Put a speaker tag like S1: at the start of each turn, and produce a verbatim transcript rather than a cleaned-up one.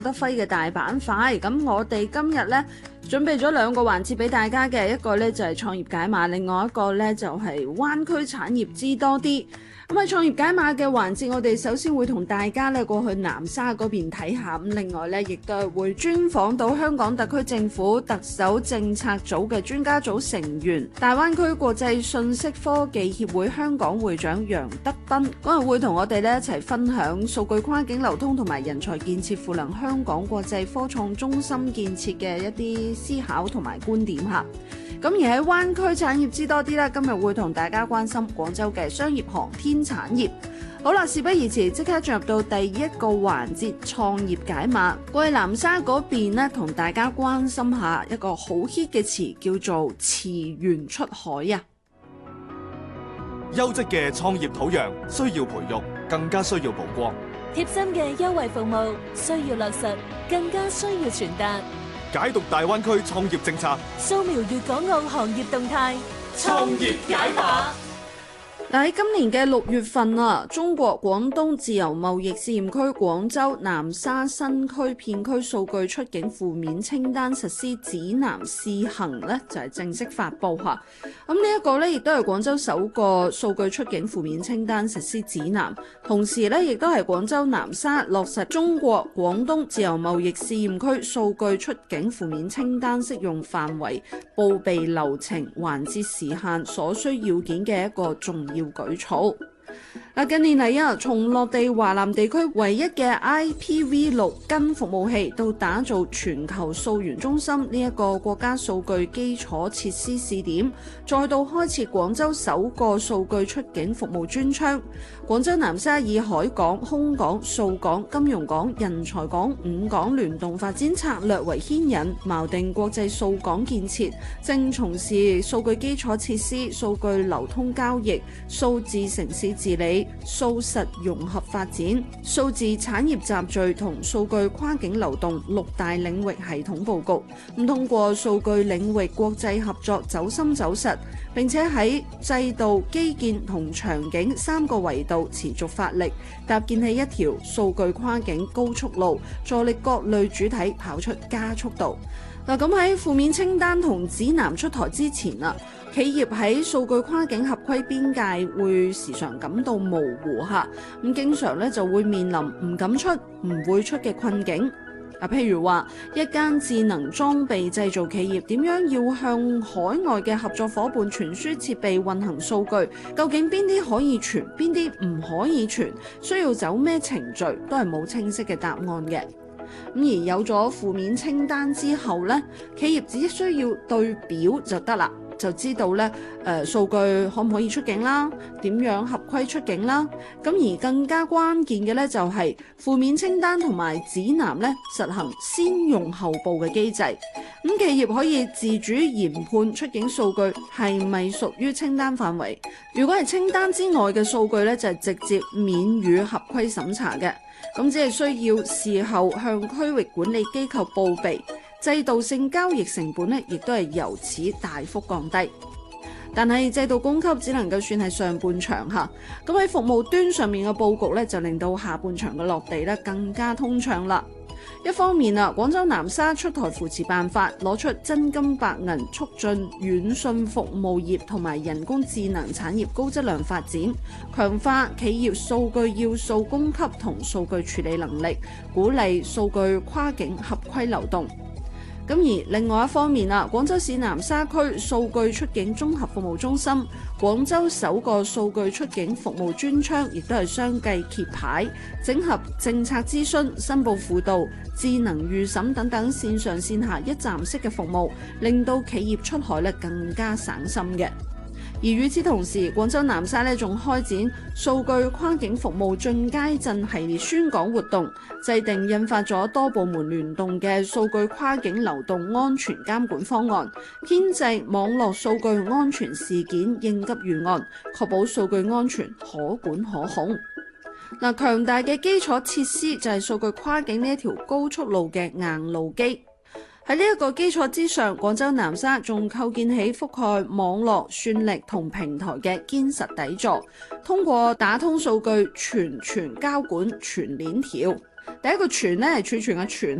S1: 德輝嘅大板塊。咁我哋今日咧準備咗兩個環節俾大家嘅，一個咧就係創業解碼，另外一個咧就係灣區產業知多啲。咁喺創業解碼嘅環節，我哋首先會同大家咧過去南沙嗰邊睇下，咁另外咧亦都係會專訪到香港特區政府特首政策組嘅專家組成員，大灣區國際信息科技協會香港會長楊德斌，嗰日會同我哋咧一齊分享數據跨境流通同埋人才建設賦能香港國際科創中心建設嘅一啲思考同埋觀點嚇。咁而喺灣區產業知多啲啦，今日會同大家關心廣州嘅商業航天產業。好啦，事不宜遲，即刻進入到第一個環節創業解碼。過去南沙嗰邊呢，同大家關心下一個好 hit 嘅詞，叫做詞源出海啊！
S2: 優質嘅創業土壤需要培育，更加需要曝光。
S3: 貼心嘅優惠服務需要落實，更加需要傳達。
S2: 解讀大灣區創業政策，
S3: 掃描粵港澳行業動態，
S2: 創業解碼。
S1: 嗱，喺今年嘅六月份啊，中國廣東自由貿易試驗區廣州南沙新區片區數據出境負面清單實施指南試行咧，就係正式發布嚇。咁呢一個咧，亦都係廣州首個數據出境負面清單實施指南，同時咧，亦都係廣州南沙落實中國廣東自由貿易試驗區數據出境負面清單適用範圍、報備流程、環節時限所需要件嘅一個重要舉措。嗱，近年嚟啊，從落地華南地區唯一嘅 I P V 六 根服務器，到打造全球溯源中心呢一個國家數據基礎設施試點，再到開設廣州首個數據出境服務專窗，廣州南沙以海港、空港、數港、金融港、人才港五港聯動發展策略為牽引，錨定國際數港建設，正從事數據基礎設施、數據流通交易、數字城市治理、數實融合發展、數字產業集聚同數據跨境流動六大領域系統佈局，咁通過數據領域國際合作走深走實，並且喺制度、基建同場景三個維度持續發力，搭建起一條數據跨境高速路，助力各類主體跑出加速度。嗱，咁喺負面清單同指南出台之前啊，企業喺數據跨境合規邊界會時常感到模糊嚇，咁經常咧就會面臨唔敢出、唔會出嘅困境。嗱，譬如話一間智能裝備製造企業點樣要向海外嘅合作伙伴傳輸設備運行數據，究竟邊啲可以傳，邊啲唔可以傳，需要走咩程序，都係冇清晰嘅答案嘅。咁而有咗負面清單之後呢，企業只需要對表就得啦，就知道咧誒數據可唔可以出境啦，點樣合規出境啦。咁而更加關鍵嘅咧就係負面清單同埋指南咧實行先用後報嘅機制。咁企業可以自主研判出境數據係咪屬於清單範圍。如果係清單之外嘅數據咧，就係直接免予合規審查嘅。咁只係需要事後向區域管理機構報備，制度性交易成本咧，亦都係由此大幅降低。但係制度供給只能夠算係上半場嚇，咁喺服務端上面嘅佈局咧，就令到下半場嘅落地咧更加通暢啦。一方面啊，廣州南沙出台扶持辦法，攞出真金白銀促進軟信服務業同埋人工智能產業高質量發展，強化企業數據要素供給同數據處理能力，鼓勵數據跨境合規流動。咁而另外一方面啊，廣州市南沙區數據出境綜合服務中心，廣州首個數據出境服務專窗，亦都係相繼揭牌，整合政策諮詢、申報輔導、智能預審等等線上線下一站式嘅服務，令到企業出海咧更加省心嘅。而與此同時，廣州南沙咧仲開展數據跨境服務進階陣系列宣講活動，制定印發咗多部門聯動嘅數據跨境流動安全監管方案，編制網絡數據安全事件應急預案，確保數據安全可管可控。嗱，強大嘅基礎設施就係數據跨境呢一條高速路嘅硬路基。喺呢一個基礎之上，廣州南沙仲構建起覆蓋網絡、算力同平台嘅堅實底座，通過打通數據、全傳交管、全鏈條。 第一個存咧係儲存嘅存